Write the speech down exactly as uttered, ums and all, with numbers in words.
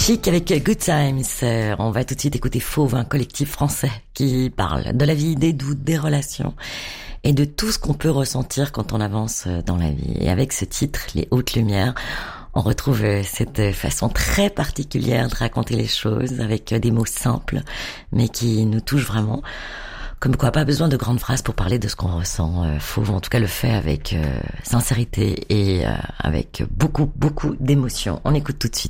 Chic avec Good Times. On va tout de suite écouter Fauve, un collectif français qui parle de la vie, des doutes, des relations et de tout ce qu'on peut ressentir quand on avance dans la vie. Et avec ce titre, Les Hautes Lumières, on retrouve cette façon très particulière de raconter les choses avec des mots simples, mais qui nous touchent vraiment. Comme quoi, pas besoin de grandes phrases pour parler de ce qu'on ressent. Euh, Fauve, en tout cas, le fait avec euh, sincérité et euh, avec beaucoup, beaucoup d'émotion. On écoute tout de suite.